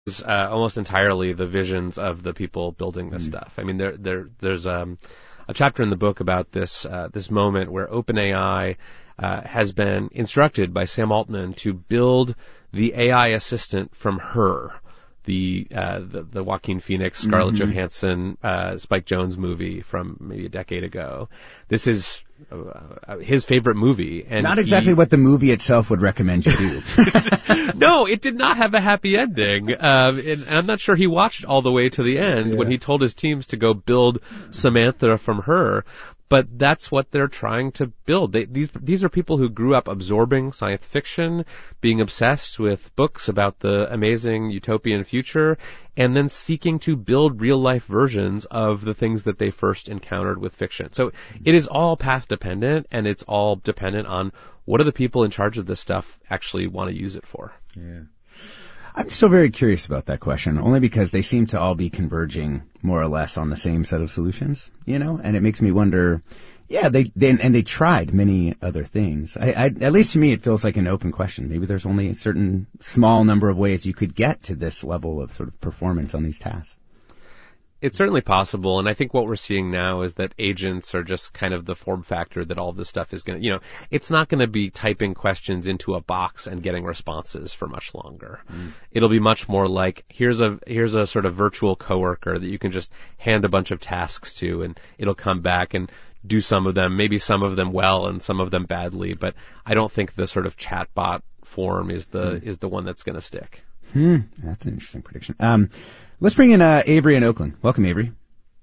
almost entirely the visions of the people building this stuff. I mean, there's a chapter in the book about this moment where OpenAI has been instructed by Sam Altman to build the AI assistant from Her, the Joaquin Phoenix, Scarlett Johansson, Spike Jonze movie from maybe a decade ago. This is his favorite movie, and not exactly what the movie itself would recommend you do. No, it did not have a happy ending, and I'm not sure he watched all the way to the end when he told his teams to go build Samantha from Her. But that's what they're trying to build. These are people who grew up absorbing science fiction, being obsessed with books about the amazing utopian future, and then seeking to build real-life versions of the things that they first encountered with fiction. So it is all path-dependent, and it's all dependent on what do the people in charge of this stuff actually want to use it for. Yeah. I'm still very curious about that question, only because they seem to all be converging more or less on the same set of solutions, and it makes me wonder, they tried many other things. At least to me, it feels like an open question. Maybe there's only a certain small number of ways you could get to this level of sort of performance on these tasks. It's certainly possible, and I think what we're seeing now is that agents are just kind of the form factor that all this stuff is going to, it's not going to be typing questions into a box and getting responses for much longer. It'll be much more like, here's a sort of virtual coworker that you can just hand a bunch of tasks to, and it'll come back and do some of them, maybe some of them well and some of them badly, but I don't think the sort of chatbot form is the one that's going to stick. That's an interesting prediction. Let's bring in Avery in Oakland. Welcome, Avery.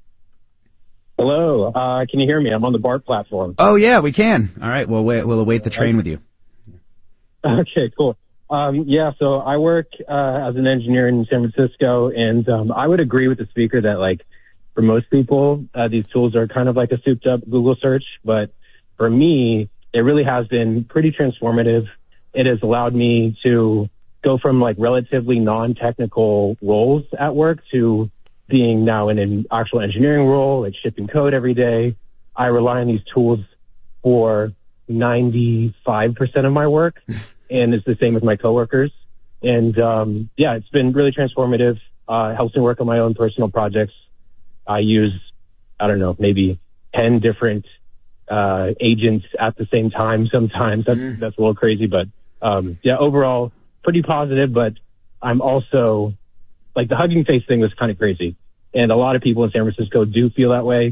Hello. Can you hear me? I'm on the BART platform. Oh, yeah, we can. All right. We'll await the train with you. Okay, cool. So I work as an engineer in San Francisco, and I would agree with the speaker that, for most people, these tools are kind of like a souped-up Google search. But for me, it really has been pretty transformative. It has allowed me to go from relatively non-technical roles at work to being now in an actual engineering role, shipping code every day. I rely on these tools for 95% of my work, and it's the same with my coworkers. And it's been really transformative. Helps me work on my own personal projects. I use, maybe 10 different agents at the same time sometimes. That's a little crazy, but overall, pretty positive, but I'm also, the Hugging Face thing was kind of crazy. And a lot of people in San Francisco do feel that way.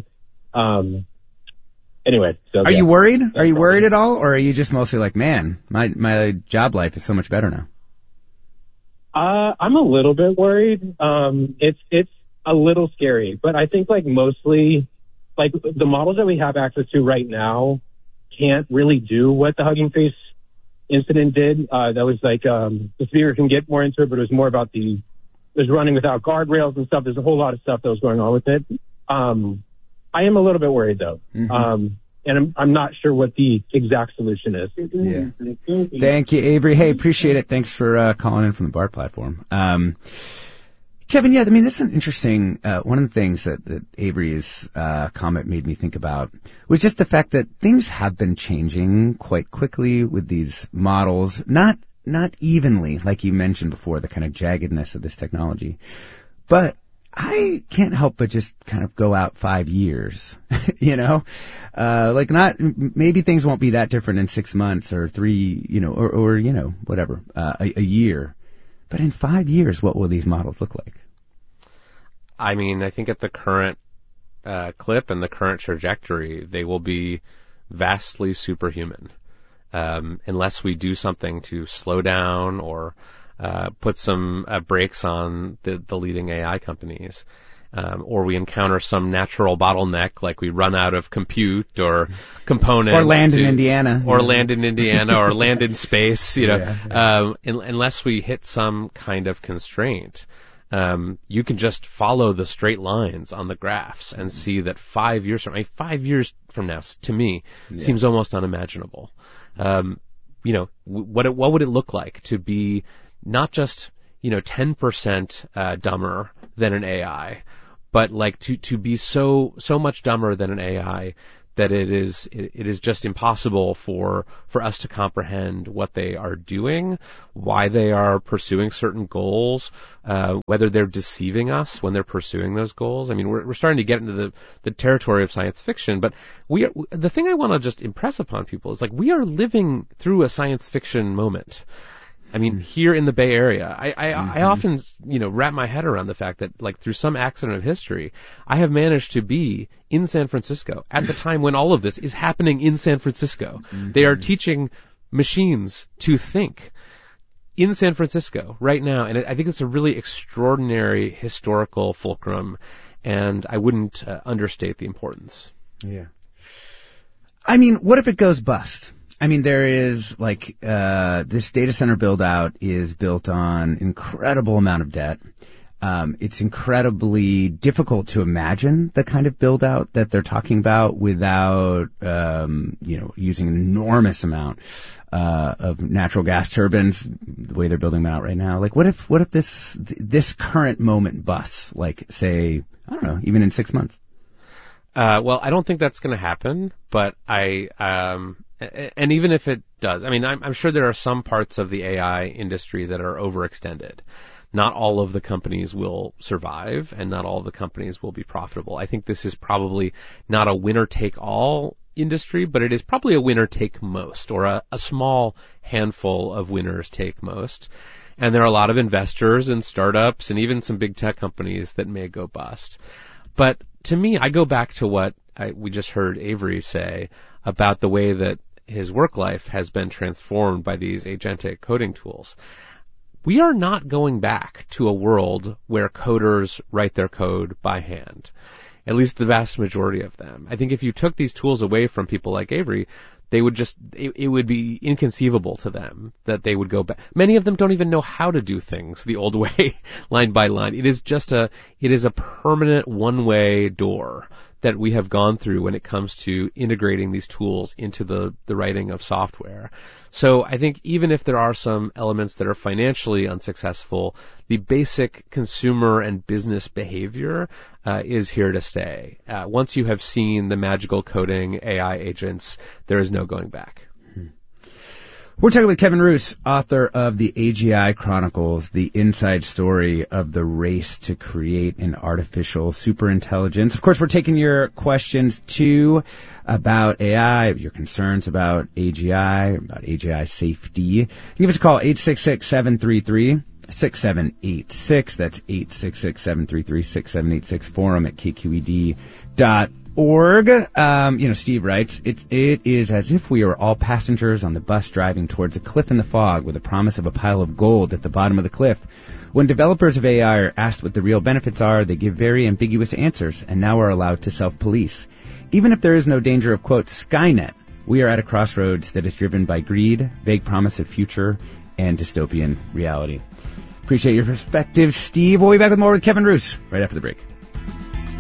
Anyway. So, Are you worried? Are you worried at all? Or are you just mostly like, man, my job life is so much better now? I'm a little bit worried. It's a little scary, but I think mostly, the models that we have access to right now can't really do what the Hugging Face incident did. That was the speaker can get more into it, but it was more about there's running without guardrails and stuff. There's a whole lot of stuff that was going on with it. I am a little bit worried though. And I'm not sure what the exact solution is. Yeah. Thank you, Avery. Hey, appreciate it. Thanks for calling in from the BART platform. Kevin, this is an interesting, one of the things that Avery's comment made me think about was just the fact that things have been changing quite quickly with these models, not evenly, like you mentioned before, the kind of jaggedness of this technology. But I can't help but just kind of go out 5 years, maybe things won't be that different in 6 months or 3, or whatever, a year. But in 5 years, what will these models look like? I think at the current clip and the current trajectory, they will be vastly superhuman. Unless we do something to slow down or put some brakes on the leading AI companies. Or we encounter some natural bottleneck, like we run out of compute or components. Or land in Indiana. Or land in Indiana, or land in space, unless we hit some kind of constraint. You can just follow the straight lines on the graphs and see that 5 years from now, to me, seems almost unimaginable. What would it look like to be not just, 10% dumber than an AI, but to be so much dumber than an AI that it is just impossible for us to comprehend what they are doing, why they are pursuing certain goals, whether they're deceiving us when they're pursuing those goals. I mean, we're starting to get into the territory of science fiction, but the thing I want to just impress upon people is, like, we are living through a science fiction moment. I mean, here in the Bay Area, I often, wrap my head around the fact that, like, through some accident of history, I have managed to be in San Francisco at the time when all of this is happening in San Francisco. They are teaching machines to think in San Francisco right now, and I think it's a really extraordinary historical fulcrum, and I wouldn't understate the importance. Yeah. I mean, what if it goes bust? I mean, there is, like, this data center build out is built on incredible amount of debt. It's incredibly difficult to imagine the kind of build out that they're talking about without, using an enormous amount, of natural gas turbines, the way they're building them out right now. Like, what if this current moment busts, like, say, I don't know, even in 6 months? Well, I don't think that's going to happen, but and even if it does, I mean, I'm sure there are some parts of the AI industry that are overextended. Not all of the companies will survive, and not all of the companies will be profitable. I think this is probably not a winner-take-all industry, but it is probably a winner-take-most, or a small handful of winners take most. And there are a lot of investors and startups and even some big tech companies that may go bust. But to me, I go back to what we just heard Avery say about the way that his work life has been transformed by these agentic coding tools. We are not going back to a world where coders write their code by hand, at least the vast majority of them. I think if you took these tools away from people like Avery, they would it would be inconceivable to them that they would go back. Many of them don't even know how to do things the old way, line by line. It is a permanent one-way door that we have gone through when it comes to integrating these tools into the writing of software. So I think even if there are some elements that are financially unsuccessful, the basic consumer and business behavior is here to stay. Once you have seen the magical coding AI agents, there is no going back. We're talking with Kevin Roose, author of the AGI Chronicles, the inside story of the race to create an artificial superintelligence. Of course, we're taking your questions, too, about AI, your concerns about AGI, about AGI safety. You can give us a call, 866-733-6786. That's 866-733-6786, forum at kqed.org. Steve writes, it is as if we are all passengers on the bus driving towards a cliff in the fog with a promise of a pile of gold at the bottom of the cliff. When developers of AI are asked what the real benefits are, they give very ambiguous answers and now are allowed to self-police. Even if there is no danger of, quote, Skynet, we are at a crossroads that is driven by greed, vague promise of future, and dystopian reality. Appreciate your perspective, Steve. We'll be back with more with Kevin Roose right after the break.